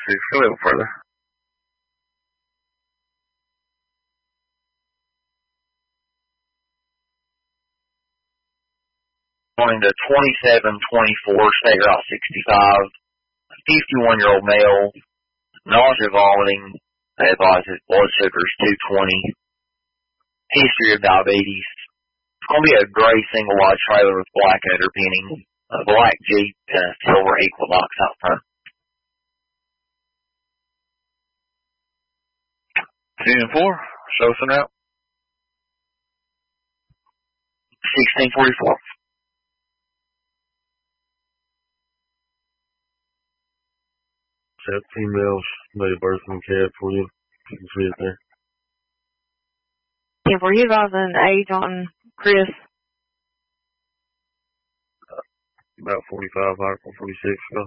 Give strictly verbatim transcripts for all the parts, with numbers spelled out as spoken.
six. Go a little further. Going to twenty-seven twenty-four, State Route sixty-five, fifty-one-year-old male, nausea, vomiting, advises blood sugar is two twenty, history of diabetes. It's going to be a gray single-wide trailer with black underpinning, a black Jeep, and a silver Equinox out front. Two and four, show us an out. sixteen forty-four. That female's made a birth in cab for you. You can see it there. Yeah, were you advising age on Chris? Uh, about forty-five, forty-six. So.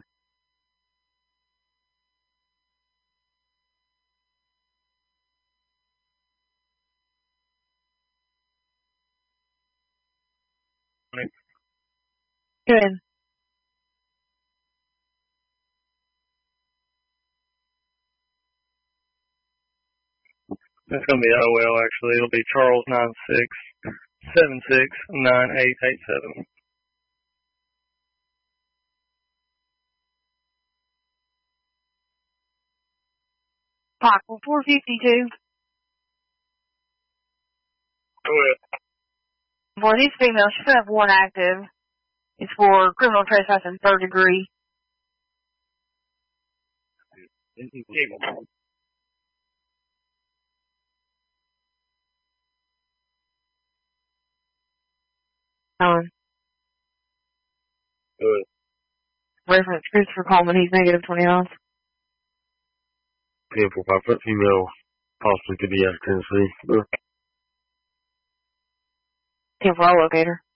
Good. It's going to be O L, actually. It'll be Charles nine six seven six nine eight eight seven. Michael, four fifty-two. Go ahead. For these females, she should have one active. It's for criminal trespassing third degree. Um, Good. Reference Christopher Coleman, he's negative twenty ounce. ten four five, that female possibly could be out of Tennessee. ten four locator.